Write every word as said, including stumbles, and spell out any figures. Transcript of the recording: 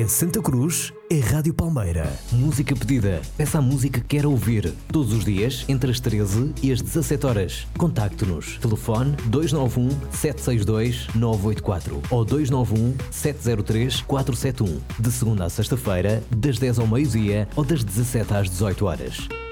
Em Santa Cruz, é Rádio Palmeira. Música pedida. Peça a música que quer ouvir. Todos os dias, entre as treze e as dezassete horas. Contacte-nos. Telefone dois nove um, sete seis dois, nove oito quatro ou dois nove um, sete zero três, quatro sete um. De segunda a sexta-feira, das dez ao meio-dia ou das dezassete às dezoito horas.